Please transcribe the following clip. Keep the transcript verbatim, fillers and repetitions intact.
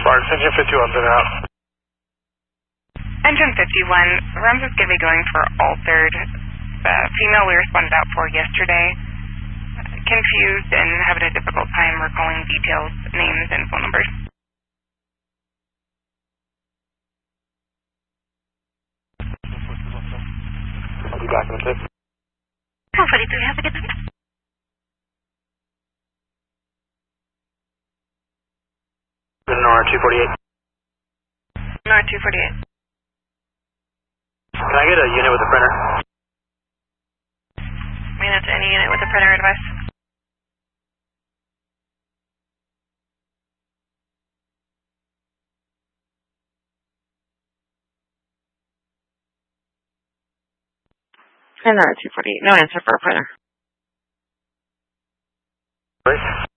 Sparks, engine fifty-one, been out. Engine fifty-one, Ramses Givey going for altered. The female we responded out for yesterday, confused and having a difficult time recalling details, names, and phone numbers. I'll be back in a bit. four forty-three, have a good night. Nora two forty-eight. Nora two forty-eight. Can I get a unit with a printer? Unit to any unit with a printer advice. Nora two forty-eight, no answer for a printer. Right.